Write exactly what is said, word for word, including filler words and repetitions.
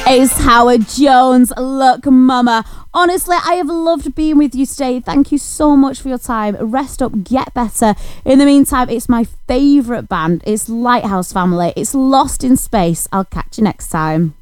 Ace Howard Jones, Look Mama. Honestly, I have loved being with you today. Thank you so much for your time. Rest up, get better. In the meantime, it's my favourite band. It's Lighthouse Family. It's Lost in Space. I'll catch you next time.